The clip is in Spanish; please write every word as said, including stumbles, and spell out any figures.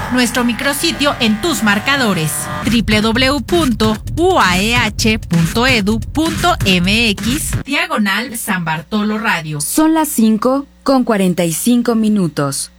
nuestro micrositio en tus marcadores doble u doble u doble u punto u a e h punto e d u punto m x diagonal San Bartolo Radio. Son las cinco con cuarenta y cinco minutos.